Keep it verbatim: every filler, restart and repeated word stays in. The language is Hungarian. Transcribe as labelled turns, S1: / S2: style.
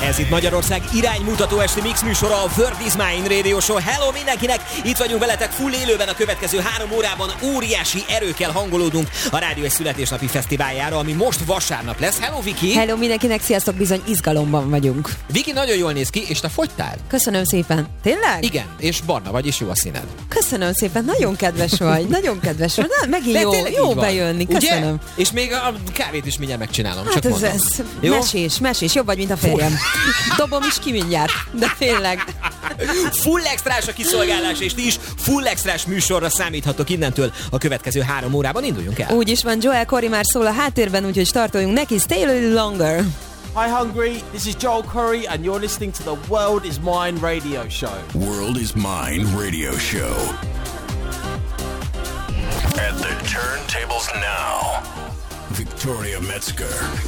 S1: Ez itt Magyarország iránymutató esti mix műsora, a World is Mine Radio Show. Hello mindenkinek! Itt vagyunk veletek full élőben a következő három órában. Óriási erőkkel hangolódunk a Rádió egy születésnapi fesztiváljára, ami most vasárnap lesz. Hello Viki!
S2: Hello mindenkinek, sziasztok, bizony izgalomban vagyunk.
S1: Viki, nagyon jól néz ki, és te fogytál?
S2: Köszönöm szépen. Tényleg?
S1: Igen, és barna vagy, és jó a színed.
S2: Köszönöm szépen, nagyon kedves vagy, nagyon kedves vagy. Na, megint
S1: De
S2: jó, jó bejönni, köszönöm.
S1: Ugye? És még a kávét is mindjárt megcsinálom,
S2: Hát
S1: csak
S2: ez,
S1: mondom.
S2: ez
S1: Jó?
S2: mesés, mesés, jobb vagy, mint a férjem. Dobom is ki mindjárt, de tényleg.
S1: Full extrás a kiszolgálás, és ti is full extrás műsorra számíthatok innentől a következő három órában. Induljunk el.
S2: Úgy is van, Joel Corey már szól a háttérben, úgyhogy startoljunk neki. Stay a little longer.
S3: Hi Hungary, this is Joel Curry and you're listening to the World is Mine radio show.
S4: World is Mine radio show. At the turntables now, Victoria Metzger.